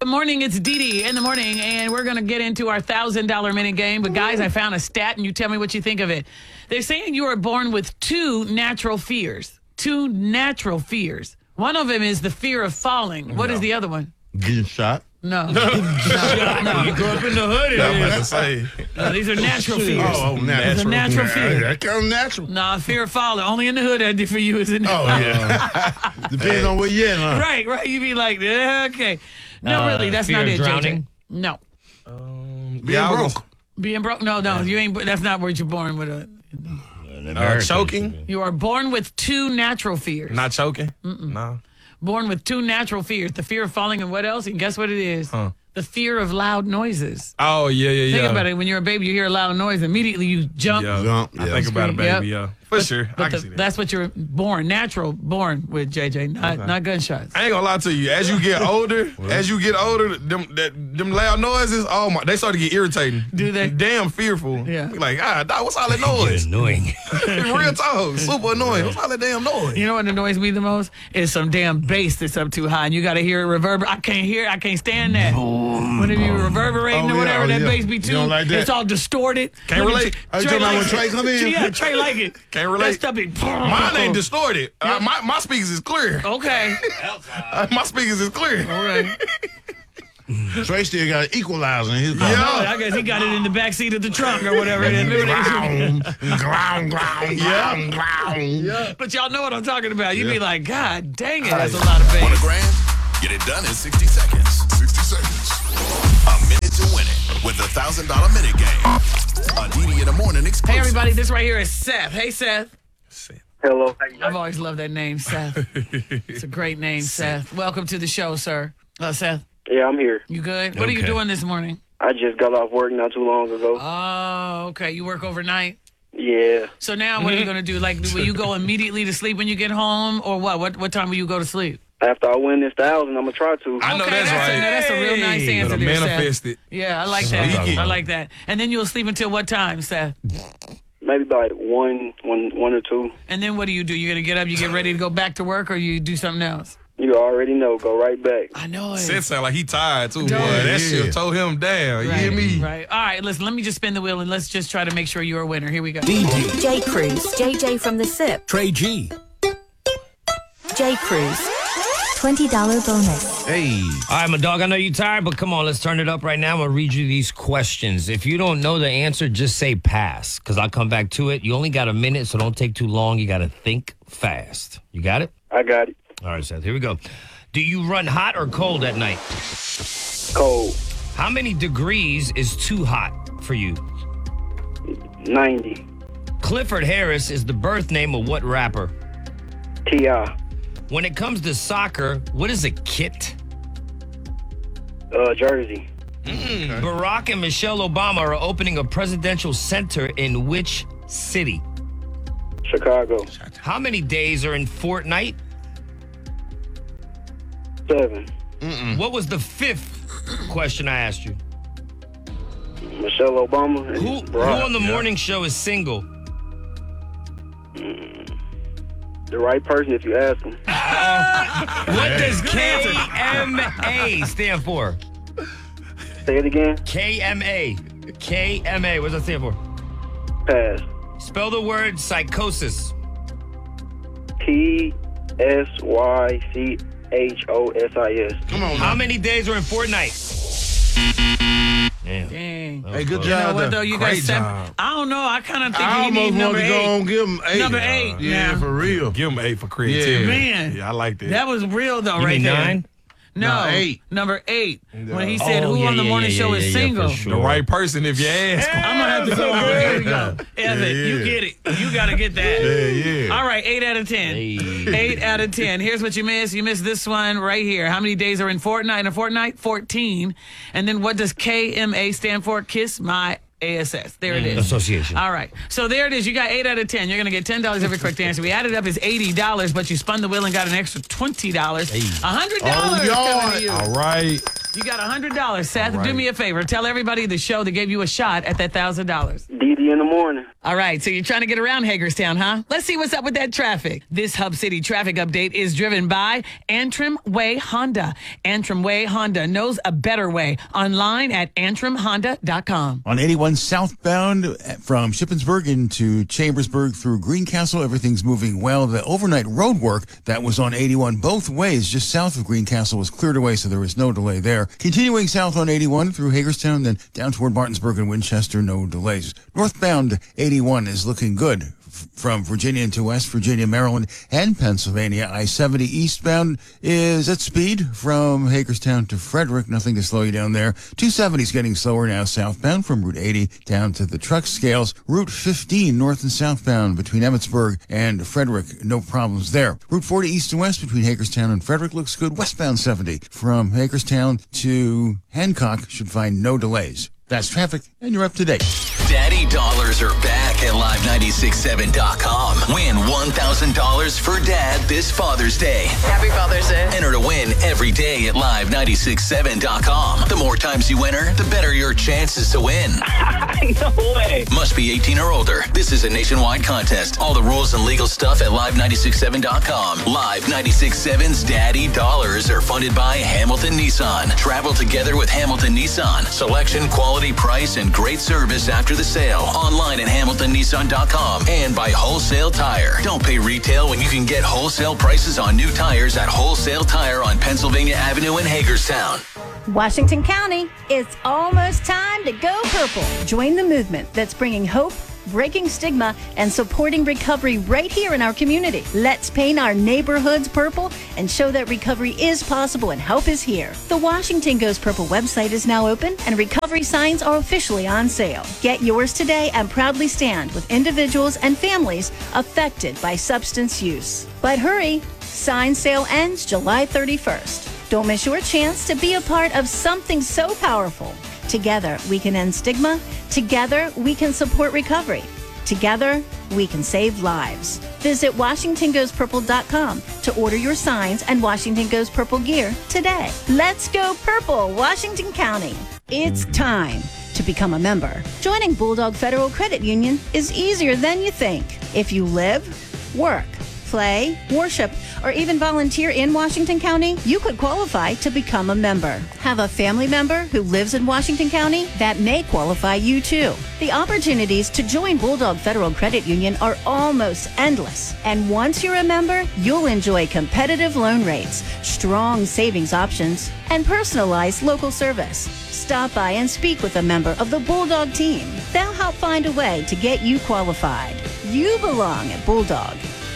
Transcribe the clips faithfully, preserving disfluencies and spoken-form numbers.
morning. It's Dee Dee in the morning, and we're going to get into our one thousand dollar minute game. But, guys, I found a stat, and you tell me what you think of it. They're saying you are born with two natural fears. Two natural fears. One of them is the fear of falling. What no. is the other one? Getting shot. No. no, no. You grew up in the hood. Yeah, I'm about to say. No, these are natural fears. Oh, oh natural. It's a natural fear. That kind of natural. Nah, fear of falling. Only in the hood I did for you, isn't it? Oh, yeah. Depends on where you're at, huh? Right, right. You be like, yeah, okay. No, Uh, really, that's fear not of it, J J. drowning? No. Um, Being broke. Being broke? No, no, you ain't. That's not where you're born with. A, Uh, choking? you are born with two natural fears. Not choking? No. Born with two natural fears: the fear of falling, and what else? And guess what it is? Huh. The fear of loud noises. Oh, yeah, yeah, yeah. Think about it. When you're a baby, you hear a loud noise, immediately you jump. Yeah. Jump, I yeah. think about it, baby, Yep. yeah. For But- sure. But I can the- see that. that's what you're born, natural, born with, J J, not, Okay. not gunshots. I ain't gonna lie to you. As you get older, as you get older, them that them loud noises, oh my, they start to get irritating. Do they? Damn fearful. Yeah. Be like, ah, dog, what's all that noise? Annoying. Real talk, super annoying. What's all that damn noise? You know what annoys me the most? Is some damn bass that's up too high, and you got to hear it reverberate. I can't hear it. I can't stand that. Whenever you reverberating Oh, or yeah, whatever, oh, that yeah. bass be You too. don't like that? It's all distorted. Can't Look at relate. you- Are you Trey talking about likes when it. Trey come in? Yeah, Trey like it. Can't relate. That stuff be. Mine ain't distorted. Uh, my my speakers is clear. Okay. Uh, my speakers is clear. All right. Trey still got an equalizer in his car. Yeah. I guess he got it in the back seat of the trunk or whatever it is. Remember that? Ground, ground, ground, ground, ground. But y'all know what I'm talking about. You'd be like, God dang it, that's a lot of bass. Want a grand? Get it done in sixty seconds. sixty seconds. A minute to win it with the one thousand dollar minute game. A D D in the morning exclusive. Hey, everybody, this right here is Seth. Hey, Seth. Hello. I've always loved that name, Seth. It's a great name, Seth. Welcome to the show, sir. Uh, Seth, Yeah, I'm here. you good? What are you Okay. doing this morning? I just got off work not too long ago. Oh, okay. You work overnight? Yeah. So now what are you going to do? Like, will you go immediately to sleep when you get home, or what? What what time will you go to sleep? After I win this thousand, I'm gonna try to. I know Okay, that's, that's right. A, that's a real nice Hey. answer Better there, manifest Seth. it. Yeah, I like Sneak that. it. I like that. And then you'll sleep until what time, Seth? Maybe by like one, one, one or two. And then what do you do? You're going to get up, you get ready to go back to work, or you do something else? You already know. Go right back. I know it. Seth sound like he tired too, boy. Don't. That Yeah. shit told him down. You Right, hear me? Right. All right, listen, let me just spin the wheel, and let's just try to make sure you're a winner. Here we go. J. Cruz, J J from the S I P. Trey G. J. Cruz, twenty dollar bonus. Hey. All right, my dog, I know you're tired, but come on, let's turn it up right now. I'm going to read you these questions. If you don't know the answer, just say pass, because I'll come back to it. You only got a minute, so don't take too long. You got to think fast. You got it? I got it. All right, Seth, here we go. Do you run hot or cold at night? Cold. How many degrees is too hot for you? ninety. Clifford Harris is the birth name of what rapper? T I. When it comes to soccer, what is a kit? Uh, Jersey. Barack and Michelle Obama are opening a presidential center in which city? Chicago. How many days are in Fortnite? Seven. What was the fifth question I asked you? Michelle Obama. And Who, who Barack. on the morning show is single? The right person if you ask him. What does K M A stand for? Say it again. K M A. K M A. What does that stand for? Pass. Spell the word psychosis. T S Y C H O S I S. Come on How now. many days are in Fortnite? Damn. Dang. Hey, good You know job. what, there. though? You got Great seven. job. I don't know. I kind of think I you need almost number want to go eight. on give him eight. Number eight, Yeah, now. for real. Give him eight for creativity. Yeah. Man. Yeah, I like that. That was real, though, You right mean there. nine? No, No, eight. Number eight. When he Oh, said, who yeah, on the yeah, morning yeah, show yeah, is yeah, single? for sure. the right person if you ask. I'm going to have to go. Here we go. Evan, Yeah, you yeah. get it. You got to get that. Yeah, yeah. All right, eight out of ten. Hey. Eight out of ten. Here's what you missed. You missed this one right here. How many days are in Fortnite? In a fortnight? fourteen. And then what does K M A stand for? Kiss My Ass. There it is. Association. All right. So there it is. You got eight out of ten. You're going to get ten dollars every correct answer. We added up is eighty dollars, but you spun the wheel and got an extra twenty dollars. Hey. one hundred dollars Oh, coming Lord. to you. All right. You got one hundred dollars, Seth. All right. Do me a favor. Tell everybody the show that gave you a shot at that one thousand dollars. D D in the morning. All right, so you're trying to get around Hagerstown, huh? Let's see what's up with that traffic. This Hub City traffic update is driven by Antrim Way Honda. Antrim Way Honda knows a better way. Online at antrim honda dot com. On eighty-one southbound from Shippensburg into Chambersburg through Greencastle, everything's moving well. The overnight road work that was on eighty-one both ways, just south of Greencastle, was cleared away, so there was no delay there. Continuing south on eighty-one through Hagerstown, then down toward Martinsburg and Winchester, no delays. Northbound eighty-one is looking good from Virginia into West Virginia, Maryland, and Pennsylvania. I seventy eastbound is at speed from Hagerstown to Frederick. Nothing to slow you down there. two seventy is getting slower now southbound from Route eighty down to the truck scales. Route fifteen north and southbound between Emmitsburg and Frederick. No problems there. Route forty east and west between Hagerstown and Frederick looks good. Westbound seventy from Hagerstown to Hancock should find no delays. That's traffic, and you're up to date. Daddy Dollars are back at live ninety-six seven dot com. Win one thousand dollars for Dad this Father's Day. Happy Father's Day. Enter to win every day at live ninety-six seven dot com. The more times you enter, the better your chances to win. No way. Must be eighteen or older. This is a nationwide contest. All the rules and legal stuff at live ninety-six seven dot com. Live ninety-six seven's Daddy Dollars are funded by Hamilton Nissan. Travel together with Hamilton Nissan. Selection, quality, price, and great service after the sale. Online at hamilton nissan dot com and by Wholesale Tire. Don't pay retail when you can get wholesale prices on new tires at Wholesale Tire on Pennsylvania Avenue in Hagerstown. Washington County, it's almost time to go purple. Join the movement that's bringing hope, breaking stigma, and supporting recovery right here in our community. Let's paint our neighborhoods purple and show that recovery is possible and help is here. The Washington Goes Purple website is now open and recovery signs are officially on sale. Get yours today and proudly stand with individuals and families affected by substance use. But hurry, sign sale ends July thirty-first. Don't miss your chance to be a part of something so powerful. Together, we can end stigma. Together, we can support recovery. Together, we can save lives. Visit washington goes purple dot com to order your signs and Washington Goes Purple gear today. Let's go purple, Washington County. It's time to become a member. Joining Bulldog Federal Credit Union is easier than you think. If you live, work, play, worship, or even volunteer in Washington County, you could qualify to become a member. Have a family member who lives in Washington County? That may qualify you too. The opportunities to join Bulldog Federal Credit Union are almost endless. And once you're a member, you'll enjoy competitive loan rates, strong savings options, and personalized local service. Stop by and speak with a member of the Bulldog team. They'll help find a way to get you qualified. You belong at Bulldog.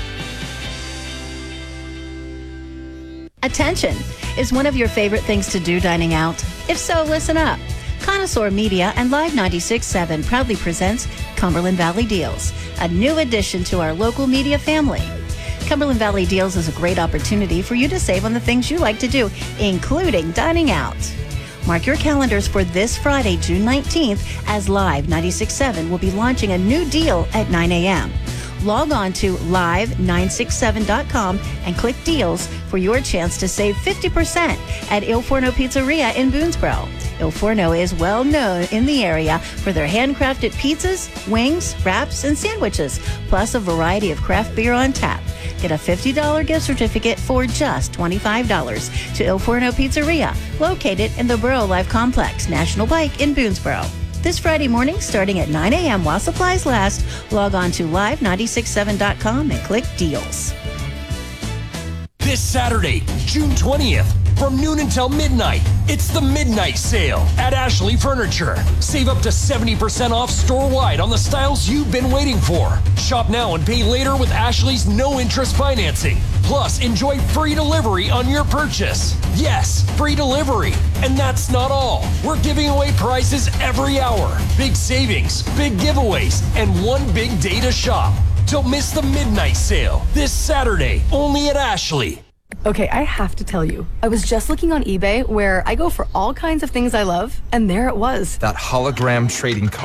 Attention. Is one of your favorite things to do dining out? If so, listen up. Connoisseur Media and Live ninety-six point seven proudly presents Cumberland Valley Deals, a new addition to our local media family. Cumberland Valley Deals is a great opportunity for you to save on the things you like to do, including dining out. Mark your calendars for this Friday, June nineteenth, as Live ninety-six point seven will be launching a new deal at nine a.m. Log on to live nine six seven dot com and click Deals for your chance to save fifty percent at Il Forno Pizzeria in Boonesboro. Il Forno is well known in the area for their handcrafted pizzas, wings, wraps, and sandwiches, plus a variety of craft beer on tap. Get a fifty dollars gift certificate for just twenty-five dollars to Il Forno Pizzeria, located in the Borough Life Complex, National Bike in Boonesboro. This Friday morning, starting at nine a.m. while supplies last, log on to live nine six seven dot com and click Deals. This Saturday, June twentieth, from noon until midnight, it's the Midnight Sale at Ashley Furniture. Save up to seventy percent off store-wide on the styles you've been waiting for. Shop now and pay later with Ashley's no-interest financing. Plus, enjoy free delivery on your purchase. Yes, free delivery. And that's not all. We're giving away prizes every hour. Big savings, big giveaways, and one big day to shop. Don't miss the Midnight Sale this Saturday, only at Ashley. Okay, I have to tell you, I was just looking on eBay where I go for all kinds of things I love, and there it was. That hologram trading card.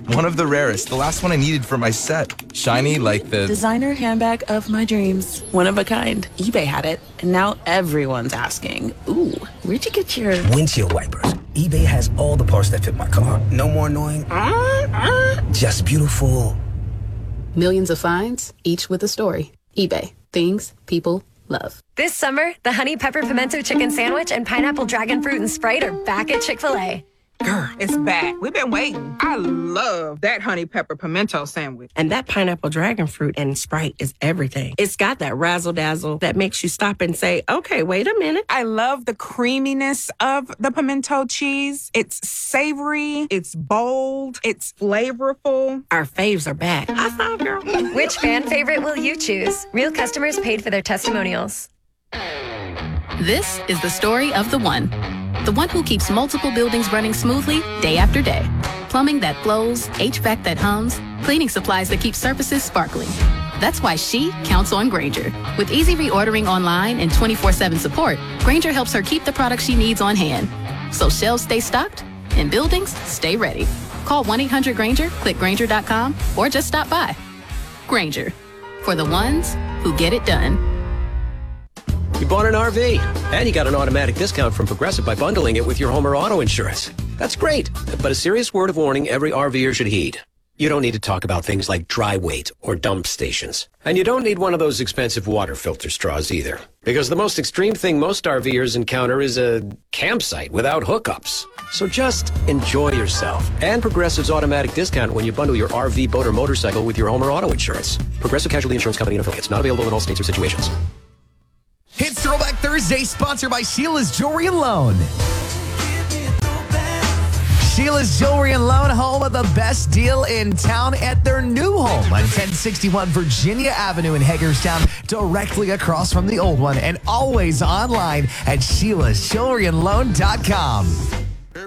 One of the rarest. The last one I needed for my set. Shiny like the... Designer handbag of my dreams. One of a kind. eBay had it, and now everyone's asking, ooh, where'd you get your... Windshield wipers. eBay has all the parts that fit my car. No more annoying... Just beautiful. Millions of finds, each with a story. eBay. Things people love. This summer, the Honey Pepper Pimento Chicken Sandwich and Pineapple Dragon Fruit and Sprite are back at Chick-fil-A. Girl, it's back. We've been waiting. I love that honey pepper pimento sandwich. And that pineapple dragon fruit and Sprite is everything. It's got that razzle dazzle that makes you stop and say, okay, wait a minute. I love the creaminess of the pimento cheese. It's savory, it's bold, it's flavorful. Our faves are back. I thought, girl. Which fan favorite will you choose? Real customers paid for their testimonials. This is the story of the one. The one who keeps multiple buildings running smoothly day after day. Plumbing that flows, H V A C that hums, cleaning supplies that keep surfaces sparkling. That's why she counts on Grainger. With easy reordering online and twenty-four seven support, Grainger helps her keep the products she needs on hand. So shelves stay stocked and buildings stay ready. Call one eight hundred Grainger, click Grainger dot com, or just stop by. Grainger, for the ones who get it done. You bought an R V, and you got an automatic discount from Progressive by bundling it with your home or auto insurance. That's great, but a serious word of warning every RVer should heed. You don't need to talk about things like dry weight or dump stations. And you don't need one of those expensive water filter straws either. Because the most extreme thing most RVers encounter is a campsite without hookups. So just enjoy yourself. And Progressive's automatic discount when you bundle your R V, boat, or motorcycle with your home or auto insurance. Progressive Casualty Insurance Company and affiliates. Not available in all states or situations. It's Throwback Thursday, sponsored by Sheila's Jewelry and Loan. Sheila's Jewelry and Loan, home of the best deal in town at their new home on ten sixty-one Virginia Avenue in Hagerstown, directly across from the old one, and always online at sheilas jewelry and loan dot com.